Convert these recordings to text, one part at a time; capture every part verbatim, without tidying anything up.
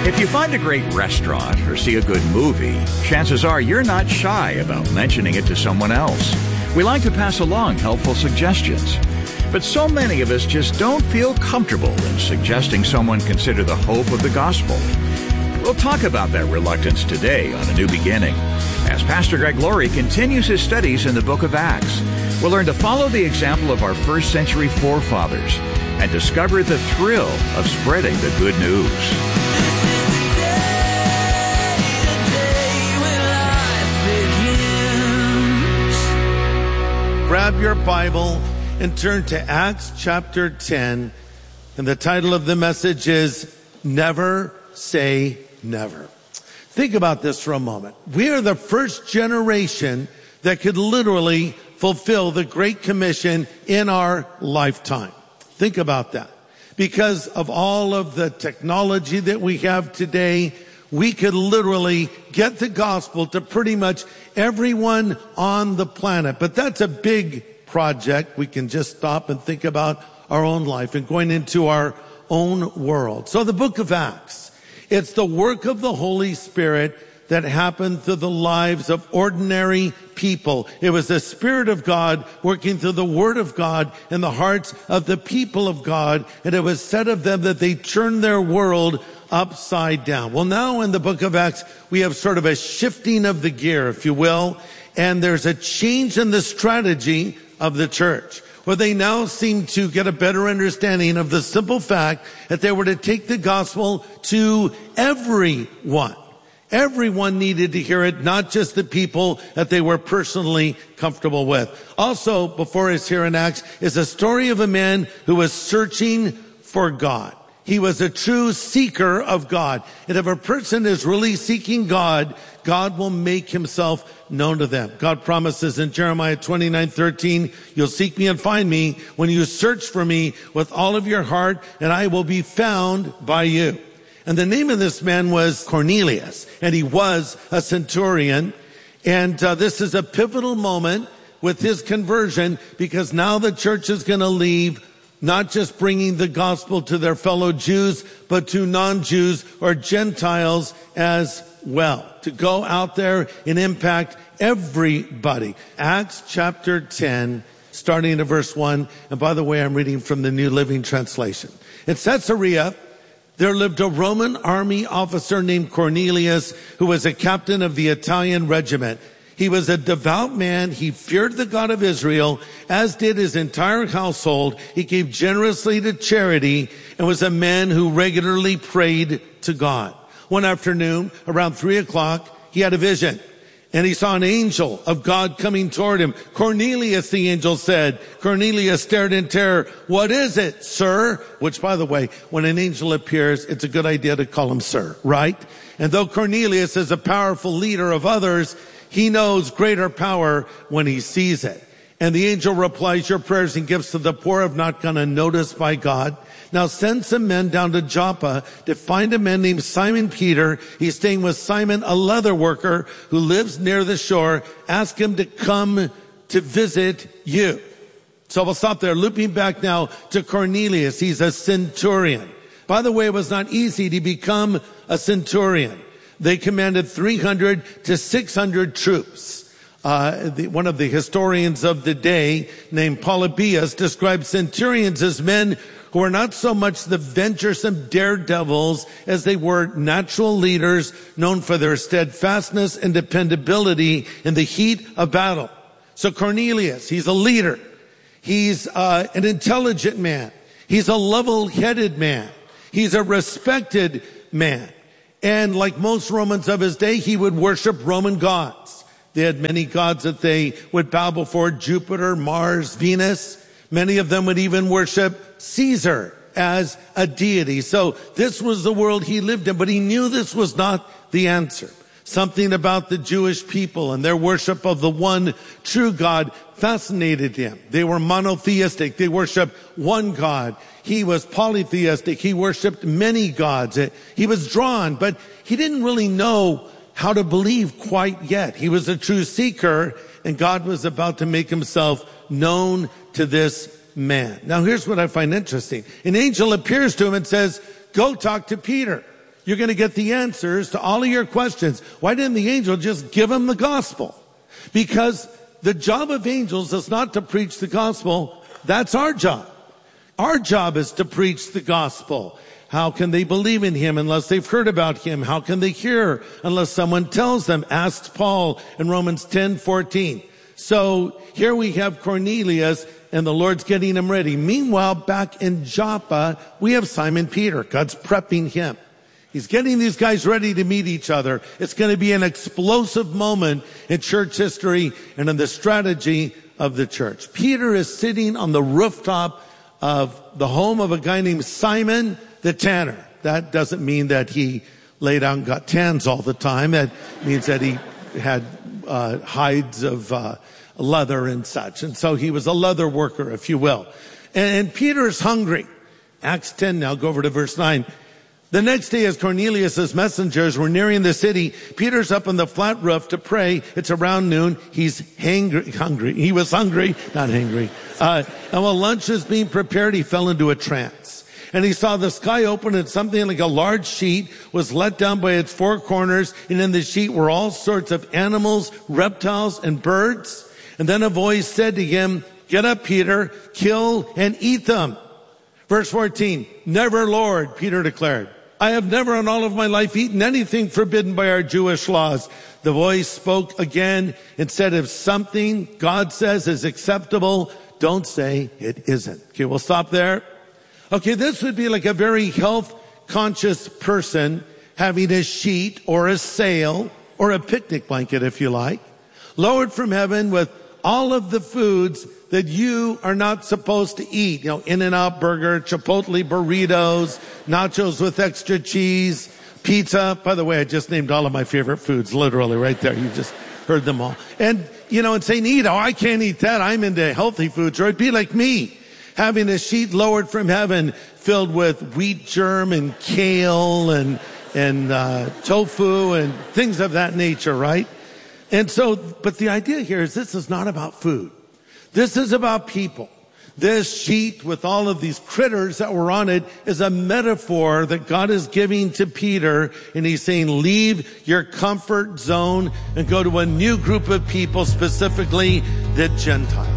If you find a great restaurant or see a good movie, chances are you're not shy about mentioning it to someone else. We like to pass along helpful suggestions. But so many of us just don't feel comfortable in suggesting someone consider the hope of the gospel. We'll talk about that reluctance today on A New Beginning, as Pastor Greg Laurie continues his studies in the book of Acts. We'll learn to follow the example of our first century forefathers and discover the thrill of spreading the good news. Grab your Bible and turn to Acts chapter ten. And the title of the message is Never Say Never. Think about this for a moment. We are the first generation that could literally fulfill the Great Commission in our lifetime. Think about that. Because of all of the technology that we have today, we could literally get the gospel to pretty much everyone on the planet. But that's a big project. We can just stop and think about our own life and going into our own world. So the book of Acts, it's the work of the Holy Spirit that happened through the lives of ordinary people. It was the Spirit of God working through the Word of God in the hearts of the people of God. And it was said of them that they turned their world upside down. Well, now in the book of Acts, we have sort of a shifting of the gear, if you will. And there's a change in the strategy of the church, where they now seem to get a better understanding of the simple fact that they were to take the gospel to everyone. Everyone needed to hear it, not just the people that they were personally comfortable with. Also, before us here in Acts, is a story of a man who was searching for God. He was a true seeker of God. And if a person is really seeking God, God will make himself known to them. God promises in Jeremiah twenty-nine thirteen, you'll seek me and find me when you search for me with all of your heart, and I will be found by you. And the name of this man was Cornelius, and he was a centurion. And uh, this is a pivotal moment with his conversion, because now the church is going to leave not just bringing the gospel to their fellow Jews, but to non-Jews or Gentiles as well, to go out there and impact everybody. Acts chapter ten, starting at verse one. And by the way, I'm reading from the New Living Translation. In Caesarea, there lived a Roman army officer named Cornelius, who was a captain of the Italian regiment. He was a devout man. He feared the God of Israel, as did his entire household. He gave generously to charity and was a man who regularly prayed to God. One afternoon, around three o'clock, he had a vision. And he saw an angel of God coming toward him. Cornelius, the angel said. Cornelius stared in terror. What is it, sir? Which, by the way, when an angel appears, it's a good idea to call him sir, right? And though Cornelius is a powerful leader of others, he knows greater power when he sees it. And the angel replies, your prayers and gifts to the poor have not gone unnoticed by God. Now send some men down to Joppa to find a man named Simon Peter. He's staying with Simon, a leather worker who lives near the shore. Ask him to come to visit you. So we'll stop there. Looping back now to Cornelius. He's a centurion. By the way, it was not easy to become a centurion. They commanded three hundred to six hundred troops. Uh, the, one of the historians of the day, named Polybius, described centurions as men who are not so much the venturesome daredevils as they were natural leaders known for their steadfastness and dependability in the heat of battle. So Cornelius, he's a leader. He's uh, an intelligent man. He's a level-headed man. He's a respected man. And like most Romans of his day, he would worship Roman gods. They had many gods that they would bow before: Jupiter, Mars, Venus. Many of them would even worship Caesar as a deity. So this was the world he lived in, but he knew this was not the answer. Something about the Jewish people and their worship of the one true God fascinated him. They were monotheistic. They worshiped one God. He was polytheistic. He worshiped many gods. He was drawn, but he didn't really know how to believe quite yet. He was a true seeker, and God was about to make himself known to this man. Now here's what I find interesting. An angel appears to him and says, go talk to Peter. you're going to get the answers to all of your questions. Why didn't the angel just give him the gospel? Because the job of angels is not to preach the gospel. That's our job. Our job is to preach the gospel. How can they believe in him unless they've heard about him? How can they hear unless someone tells them? Asked Paul in Romans ten fourteen. So here we have Cornelius, and the Lord's getting him ready. Meanwhile, back in Joppa, we have Simon Peter. God's prepping him. He's getting these guys ready to meet each other. It's going to be an explosive moment in church history and in the strategy of the church. Peter is sitting on the rooftop of the home of a guy named Simon the tanner. That doesn't mean that he laid out and got tans all the time. That means that he had uh, hides of uh, leather and such. And so he was a leather worker, if you will. And, and Peter is hungry. Acts ten now, go over to verse nine. The next day, as Cornelius' messengers were nearing the city, Peter's up on the flat roof to pray. It's around noon. He's hangry, hungry. He was hungry, not hangry. Uh, and while lunch was being prepared, he fell into a trance. And he saw the sky open and something like a large sheet was let down by its four corners. And in the sheet were all sorts of animals, reptiles, and birds. And then a voice said to him, "Get up, Peter, kill and eat them." Verse fourteen, "Never, Lord," Peter declared. "I have never in all of my life eaten anything forbidden by our Jewish laws." The voice spoke again and said, "If something God says is acceptable, don't say it isn't." Okay, we'll stop there. Okay, this would be like a very health-conscious person having a sheet or a sail or a picnic blanket, if you like, lowered from heaven with all of the foods that you are not supposed to eat. You know, In-N-Out Burger, Chipotle burritos, nachos with extra cheese, pizza. By the way, I just named all of my favorite foods, literally right there. You just heard them all. And, you know, and saying, eat, oh, I can't eat that. I'm into healthy foods. Or it'd be like me, having a sheet lowered from heaven filled with wheat germ and kale and, and, uh, tofu and things of that nature, right? And so, but the idea here is this is not about food. This is about people. This sheet with all of these critters that were on it is a metaphor that God is giving to Peter. And he's saying, leave your comfort zone and go to a new group of people, specifically the Gentiles.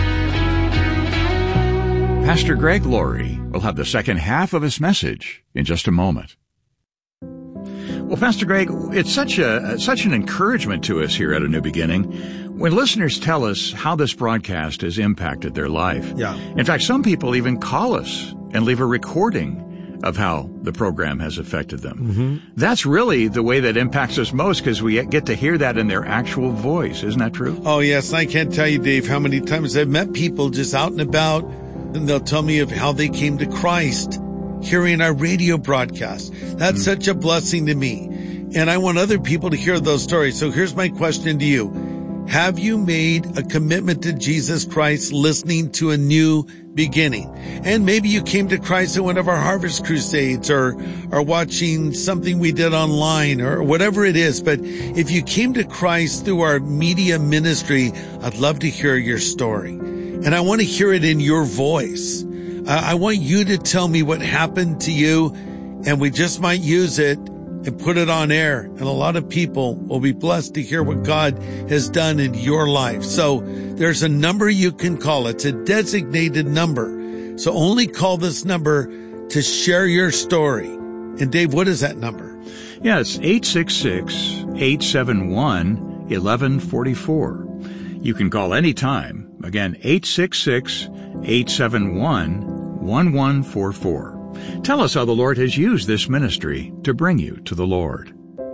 Pastor Greg Laurie will have the second half of his message in just a moment. Well, Pastor Greg, it's such a such an encouragement to us here at A New Beginning when listeners tell us how this broadcast has impacted their life. Yeah. In fact, some people even call us and leave a recording of how the program has affected them. Mm-hmm. That's really the way that impacts us most, because we get to hear that in their actual voice. Isn't that true? Oh, yes. I can't tell you, Dave, how many times I've met people just out and about, and they'll tell me of how they came to Christ hearing our radio broadcast. That's mm. such a blessing to me. And I want other people to hear those stories. So here's my question to you. Have you made a commitment to Jesus Christ listening to A New Beginning? And maybe you came to Christ at one of our Harvest Crusades or are watching something we did online or whatever it is. But if you came to Christ through our media ministry, I'd love to hear your story. And I want to hear it in your voice. I want you to tell me what happened to you, and we just might use it and put it on air. And a lot of people will be blessed to hear what God has done in your life. So there's a number you can call. It's a designated number. So only call this number to share your story. And Dave, what is that number? Yeah, it's eight six six, eight seven one, one one four four. You can call anytime. Again, eight six six, eight seven one, one one four four. Tell us how the Lord has used this ministry to bring you to the Lord.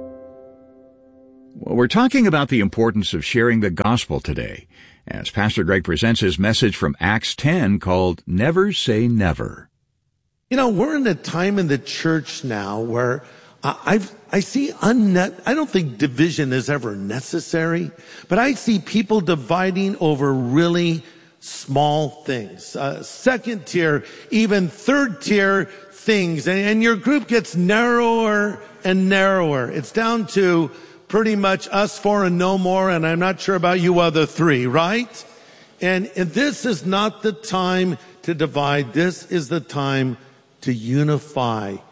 Well, we're talking about the importance of sharing the gospel today, as Pastor Greg presents his message from Acts ten called Never Say Never. You know, we're in a time in the church now where I've, I see unne- I don't think division is ever necessary, but I see people dividing over really small things, uh, second tier, even third tier things. And, and your group gets narrower and narrower. It's down to pretty much us four and no more. And I'm not sure about you other three, right? And, and this is not the time to divide. This is the time to unify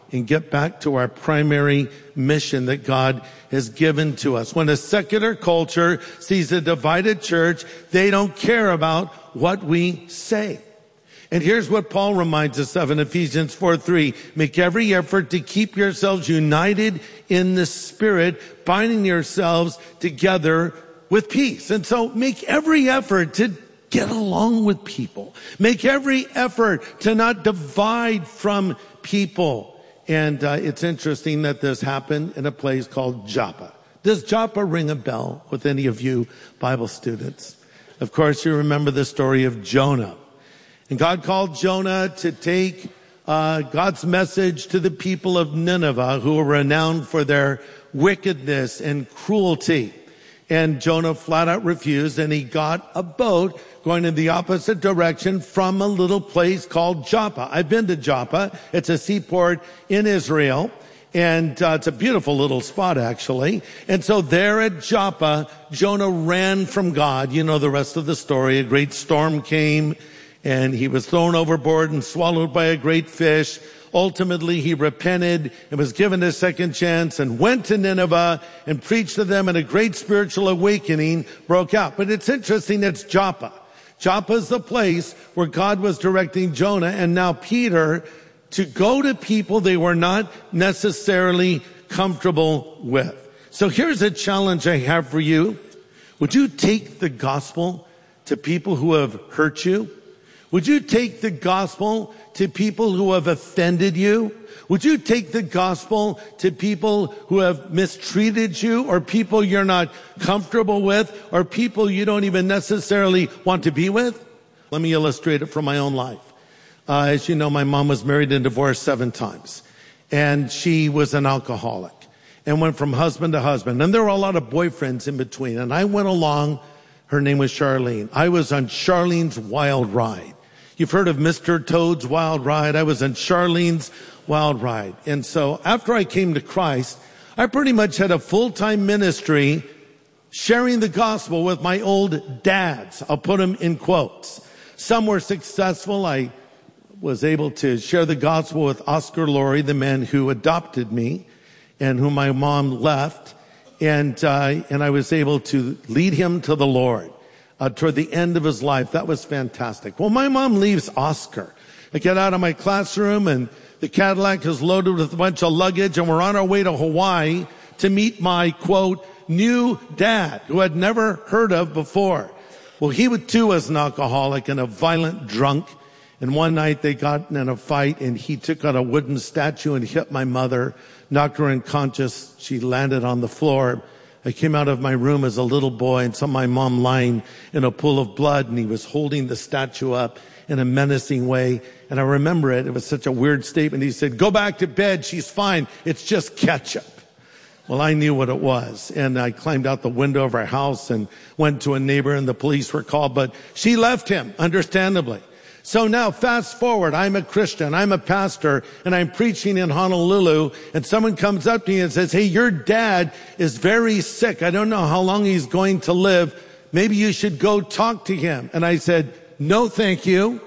and get back to our primary mission that God has given to us. When a secular culture sees a divided church, they don't care about what we say. And here's what Paul reminds us of in Ephesians four three. Make every effort to keep yourselves united in the Spirit, binding yourselves together with peace. And so make every effort to get along with people. Make every effort to not divide from people. And uh, it's interesting that this happened in a place called Joppa. Does Joppa ring a bell with any of you Bible students? Of course, you remember the story of Jonah. And God called Jonah to take uh, God's message to the people of Nineveh, who were renowned for their wickedness and cruelty. And Jonah flat out refused, and he got a boat going in the opposite direction from a little place called Joppa. I've been to Joppa. It's a seaport in Israel. And uh, it's a beautiful little spot, actually. And so there at Joppa, Jonah ran from God. You know the rest of the story. A great storm came, and he was thrown overboard and swallowed by a great fish. Ultimately, he repented and was given a second chance and went to Nineveh and preached to them, and a great spiritual awakening broke out. But it's interesting, it's Joppa. Joppa is the place where God was directing Jonah and now Peter to go to people they were not necessarily comfortable with. So here's a challenge I have for you. Would you take the gospel to people who have hurt you? Would you take the gospel to people who have offended you? Would you take the gospel to people who have mistreated you, or people you're not comfortable with, or people you don't even necessarily want to be with? Let me illustrate it from my own life. Uh, as you know, my mom was married and divorced seven times, and she was an alcoholic and went from husband to husband. And there were a lot of boyfriends in between. And I went along. Her name was Charlene. I was on Charlene's wild ride. You've heard of Mister Toad's wild ride. I was on Charlene's wild ride. And so after I came to Christ, I pretty much had a full-time ministry sharing the gospel with my old dads. I'll put them in quotes. Some were successful. I was able to share the gospel with Oscar Laurie, the man who adopted me and whom my mom left. And, uh, and I was able to lead him to the Lord, uh, toward the end of his life. That was fantastic. Well, my mom leaves Oscar. I get out of my classroom, and the Cadillac is loaded with a bunch of luggage, and we're on our way to Hawaii to meet my, quote, new dad, who I'd never heard of before. Well, he too was an alcoholic and a violent drunk. And one night they got in a fight, and he took out a wooden statue and hit my mother, knocked her unconscious. She landed on the floor. I came out of my room as a little boy and saw my mom lying in a pool of blood, and he was holding the statue up in a menacing way. And I remember it. It was such a weird statement. He said, "Go back to bed. She's fine. It's just ketchup." Well, I knew what it was, and I climbed out the window of our house and went to a neighbor, and the police were called, but she left him, understandably. So now fast forward, I'm a Christian, I'm a pastor, and I'm preaching in Honolulu, and someone comes up to me and says, "Hey, your dad is very sick. I don't know how long he's going to live. Maybe you should go talk to him." And I said, "No, thank you."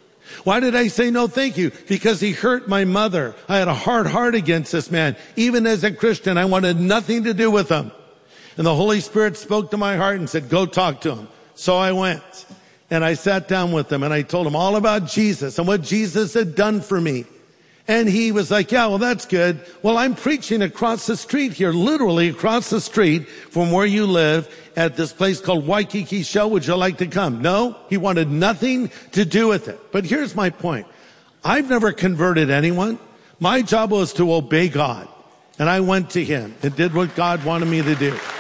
Why did I say no thank you? Because he hurt my mother. I had a hard heart against this man. Even as a Christian, I wanted nothing to do with him. And the Holy Spirit spoke to my heart and said, "Go talk to him." So I went. And I sat down with him, and I told him all about Jesus and what Jesus had done for me. And he was like, "Yeah, well, that's good. Well, I'm preaching across the street here, literally across the street from where you live at this place called Waikiki Shell. Would you like to come?" No, he wanted nothing to do with it. But here's my point. I've never converted anyone. My job was to obey God. And I went to him and did what God wanted me to do.